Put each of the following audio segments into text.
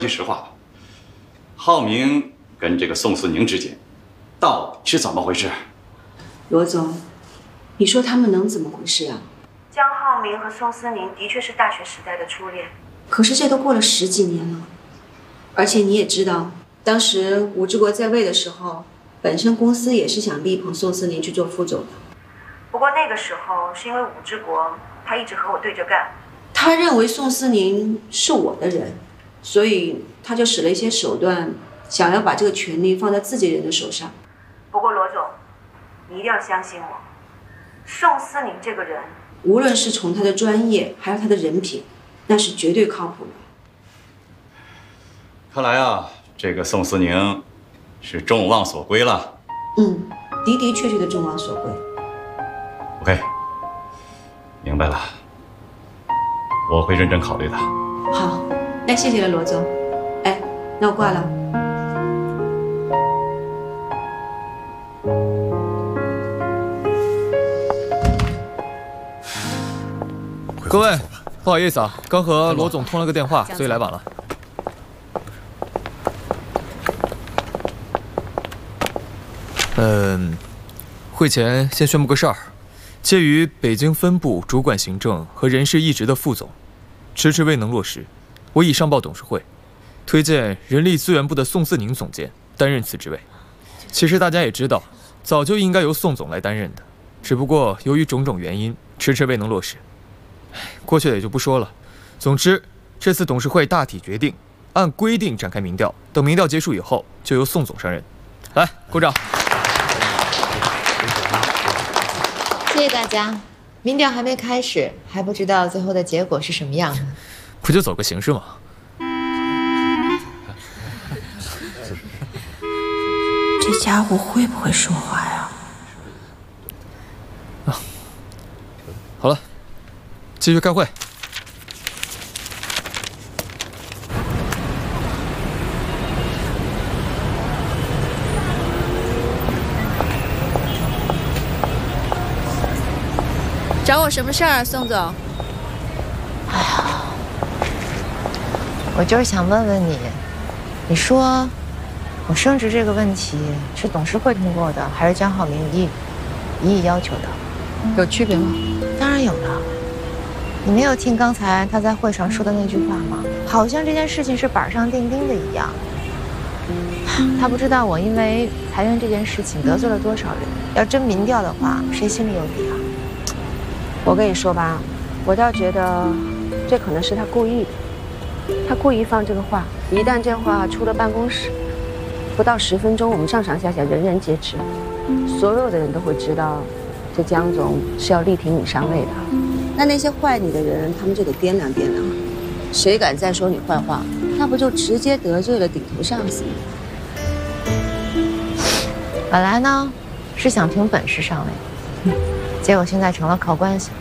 句实话吧，浩明跟这个宋思宁之间到底是怎么回事？ 罗总，你说他们能怎么回事啊？ 江浩明和宋思宁的确是大学时代的初恋， 可是这都过了10几年了，而且你也知道，当时武志国在位的时候，本身公司也是想力捧宋思宁去做副总的。 不过那个时候是因为武志国他一直和我对着干， 他认为宋思宁是我的人，所以他就使了一些手段，想要把这个权力放在自己人的手上。 不过罗总，你一定要相信我，宋思宁这个人， 无论是从他的专业还有他的人品，那是绝对靠谱的。 看来啊，这个宋思宁是众望所归了。 的的确确的众望所归。 OK， 明白了，我会认真考虑的。 好，那谢谢了罗总。哎，那我挂了。 各位，不好意思啊，刚和罗总通了个电话，所以来晚了。会前先宣布个事儿，介于北京分部主管行政和人事一职的副总，迟迟未能落实，我已上报董事会，推荐人力资源部的宋思宁总监担任此职位。其实大家也知道，早就应该由宋总来担任的，只不过由于种种原因，迟迟未能落实。过去的也就不说了。总之，这次董事会大体决定，按规定展开民调，等民调结束以后，就由宋总上任。来，鼓掌。 谢谢大家。民调还没开始，还不知道最后的结果是什么样的。 不就走个形式吗？ 这家伙会不会说话呀？ 好了，继续开会。 找我什么事儿，宋总？ 哎呀，我就是想问问你，你说我升职这个问题是董事会通过的，还是江浩明一意要求的？ 有区别吗？ 当然有了。你没有听刚才他在会上说的那句话吗？好像这件事情是板上钉钉的一样。他不知道我因为裁员这件事情得罪了多少人。要真民调的话，谁心里有底啊？ 我跟你说吧，我倒觉得这可能是他故意的，他故意放这个话，一旦这话出了办公室，不到10分钟，我们上上下下人人皆知，所有的人都会知道，这江总是要力挺你上位的。那些坏你的人，他们就得掂量掂量，谁敢再说你坏话，那不就直接得罪了顶头上司吗？ 本来呢是想凭本事上位，结果现在成了靠关系。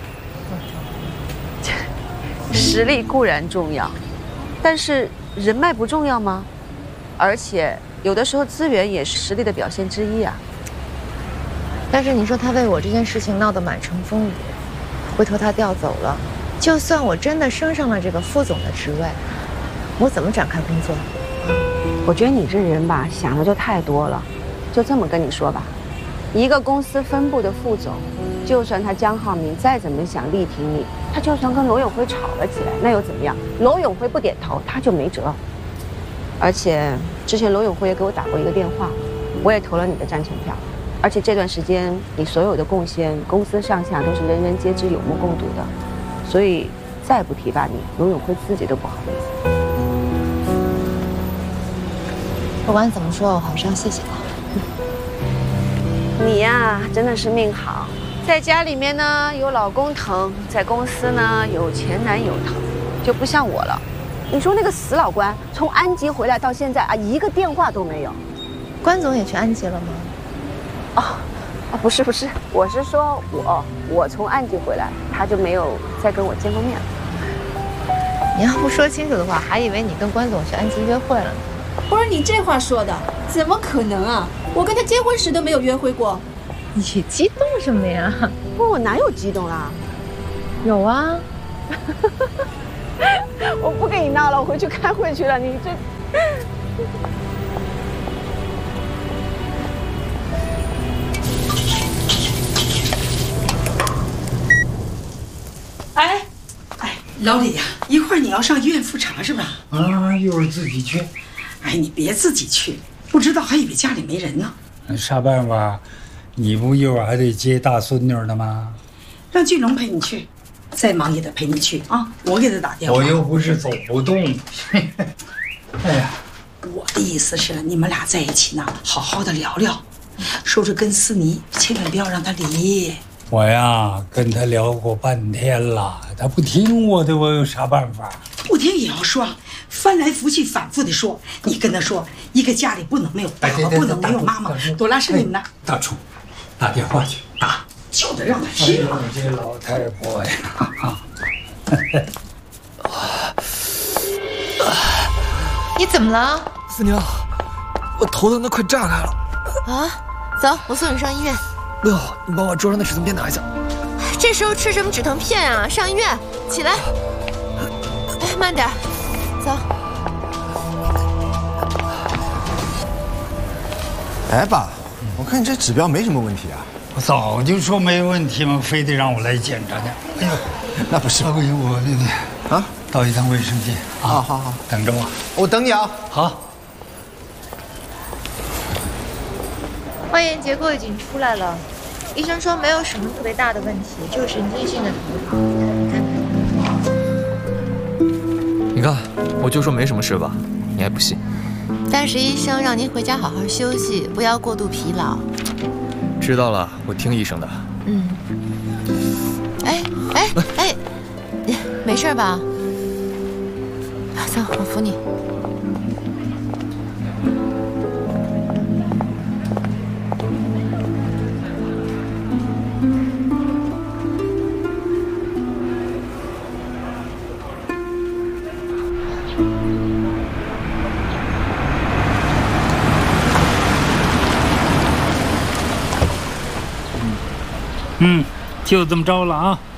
实力固然重要，但是人脉不重要吗？而且有的时候资源也是实力的表现之一啊。 但是你说他为我这件事情闹得满城风雨，回头他调走了，就算我真的升上了这个副总的职位，我怎么展开工作？ 我觉得你这人吧，想的就太多了。就这么跟你说吧，一个公司分部的副总，就算他江浩明再怎么想力挺你，他就算跟罗永辉吵了起来，那又怎么样？罗永辉不点头，他就没辙。而且之前罗永辉也给我打过一个电话，我也投了你的战前票。而且这段时间你所有的贡献，公司上下都是人人皆知、有目共睹的。所以再不提拔你，罗永辉自己都不好意思。 不管怎么说，我还是要谢谢他。 你呀，真的是命好，在家里面呢有老公疼，在公司呢有前男友疼，就不像我了。你说那个死老关，从安吉回来到现在啊，一个电话都没有。 关总也去安吉了吗？ 不是，我是说我从安吉回来，他就没有再跟我见过面了。 你要不说清楚的话，还以为你跟关总去安吉约会了呢。 不是你这话说的，怎么可能啊？我跟他结婚时都没有约会过。 你激动什么呀？ 不是我哪有激动啦？ 有啊。 我不跟你闹了，我回去开会去了。你这老李呀，一会儿你要上医院复查是吧？ 啊，一会儿自己去。 哎，你别自己去，不知道还以为家里没人呢。 啥办法？你不一会儿还得接大孙女呢吗？ 让俊龙陪你去，再忙也得陪你去啊！我给他打电话。 我又不是走不动。哎呀， 我的意思是，你们俩在一起呢，好好的聊聊，说是跟思妮，千万不要让他离。 我呀，跟他聊过半天了，他不听我的，我有啥办法？ 不听也要说，翻来覆去，反复的说。你跟他说，一个家里不能没有爸爸，不能没有妈妈。朵拉是你们的。 大厨，打电话去，打， 就得让他听。 哎呦，这老太婆呀！ 你怎么了？ 思宁，我头疼的快炸开了。 啊，走，我送你上医院。 六，你帮我桌上的止疼片拿一下。 这时候吃什么止疼片啊？上医院，起来。哎，慢点，走。 哎，爸，我看你这指标没什么问题啊。 我早就说没问题嘛，非得让我来检查呢。哎呦， 那不是， 不行，我那得啊， 到一趟卫生间啊。 好， 等着我。 我等你啊。 好。 化验结果已经出来了，医生说没有什么特别大的问题，就是神经性的头疼。你看看。 你看，我就说没什么事吧，你还不信。 但是医生让您回家好好休息，不要过度疲劳。 知道了，我听医生的。 嗯。哎，没事吧？走，我扶你。 就这么着了啊。